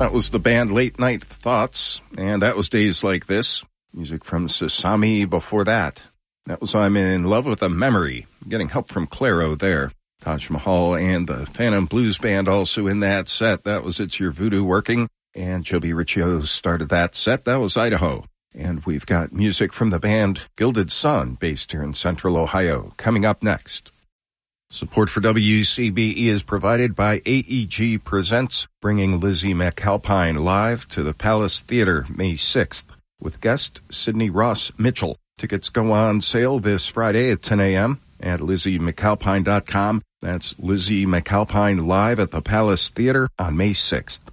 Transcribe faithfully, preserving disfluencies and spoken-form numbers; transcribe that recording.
That was the band Late Night Thoughts, and that was Days Like This. Music from Sasami before that. That was I'm in Love with a Memory, getting help from Clairo there. Taj Mahal and the Phantom Blues Band also in that set. That was It's Your Voodoo Working, and Joby Riccio started that set. That was Idaho. And we've got music from the band Gilded Sun, based here in Central Ohio, coming up next. Support for W C B E is provided by A E G Presents, bringing Lizzie McAlpine live to the Palace Theater May sixth with guest Sidney Ross Mitchell. Tickets go on sale this Friday at ten a.m. at lizzie mcalpine dot com. That's Lizzie McAlpine live at the Palace Theater on May sixth.